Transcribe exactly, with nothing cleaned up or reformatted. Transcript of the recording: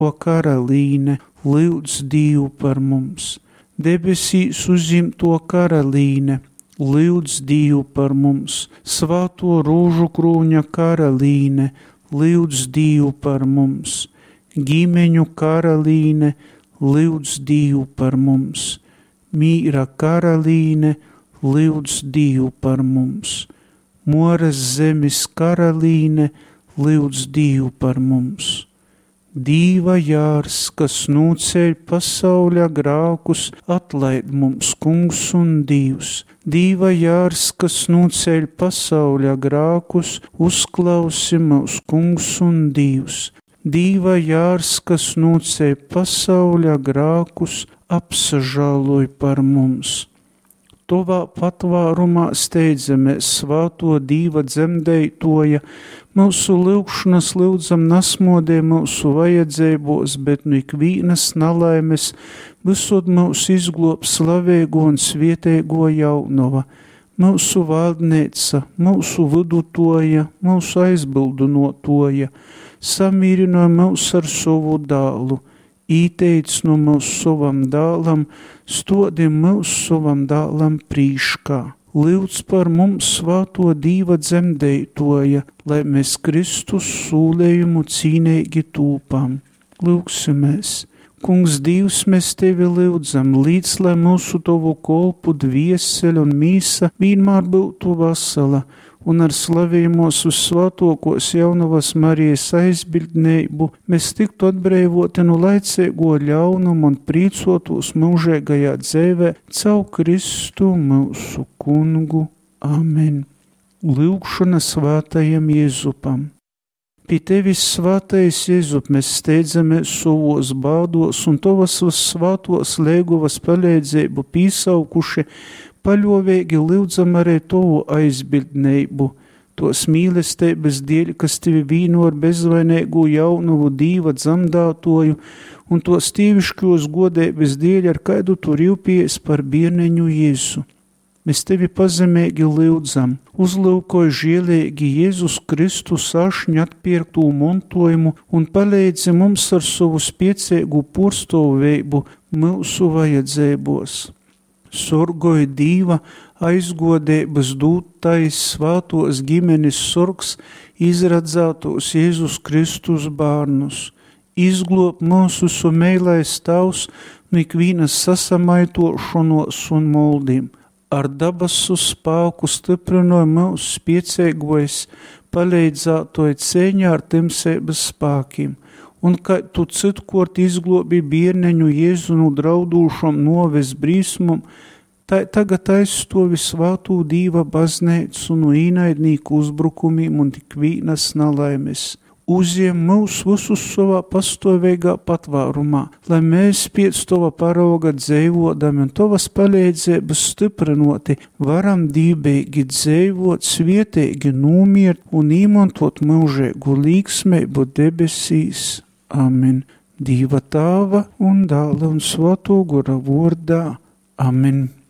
karalīne, lūdz Dievu par mums. Debesīs uzņemto karalīne, lūdz Dievu par mums. Svāto rūžu krūņa karalīne, lūdz Dievu par mums. Ģimeņu karalīne, lūdz Dievu par mums. Mīra karalīne, lūdz Dievu par mums. Moras zemes karalīne, lūdz Dievu par mums. Dīva jārs, kas nūceļ pasauļa grākus, atlaid mums, kungs un Dievs. Dīva jārs, kas nūceļ pasauļa grākus, uzklausi mūs, kungs un Dievs. Dīva jārs, kas nūceļ pasauļa grākus, apsažāloj par mums. Tovā patvārumā steidzamies svāto Dīva dzemdētoja, mūsu lūgšanas lūdzam nasmodē mūsu vajadzībos, bet nu ikvīnas nalaimes visod mūs izglob slavēgo un svietēgo jaunova, mūsu valdneica, mūsu vidutoja, mūsu aizbildunotoja, samīrinoja mūs ar savu dālu, īteic no mūsu savam dālam, stodim mūsu savam dālam prīškā. Lūdz par mums svāto Dīva dzemdētoja, lai mēs Kristus sūlējumu cīnīgi tūpam. Lūksimies. Kungs Dievs, mēs tevi lūdzam, līdz lai mūsu tavu kolpu dviesele un mīsa vienmēr būtu vasala, un ar slavējumos uz svātokos jaunavas Marijas aizbildneibu mēs tiktu atbrīvoti no laicīgo ļaunumu un prīcotos mūžīgajā dzēvē caur Kristu mūsu kungu. Amen. Lūgšana svātajam Jēzupam. Pie tevis, svātais Jēzup, mēs steidzamies savos bādos un tavas svātos lēgovas palīdzību pīsaukuši, paļovīgi lūdzam arī tavu aizbildneibu, tos mīlestības dēļ, kas tevi vīno ar bezvainīgu jaunuvu Dīva dzemdētoju, un tos tīviškos godības dēļ, ar kādu tu rīpējies par bērneņu Jēzu. Mēs tevi pazemīgi lūdzam, uzlūkoj žielīgi Jēzus Kristus ašņu atpirktu montojumu un palīdzi mums ar savu spiecīgu porstovēbu mūsu vajadzībos. Sorgoj Dīva aizgodības dūtais svātos ģimenes sorgs izradzētos Jēzus Kristus bārnus. Izglob mūsu sumeilais tavs no ikvīnas sasamaitošanos un moldīm. Ar dabasu spēku stiprinoja mūsu spiecīgojas, palīdzētoja cēņā ar timsības spēkiem, un kā tu citkort izglobi bērneņu Jēzu no draudūšam noves brīsmum, tā tagad aizstovi svātū Dīva bazneicu no īnaidnīku uzbrukumiem un tik vīnas nalaimes. Uziem mūs visus savā pastāvīgā patvārumā, lai mēs pēc tova parauga dzēvodami un tavas palīdzības stiprinoti varam dībīgi dzēvot, svietīgi nomiert un īmantot mūžīgu līgsmeibu debesīs. Amen. Dīva Tāva un Dāla un Svētā Gara vārdā. Amen.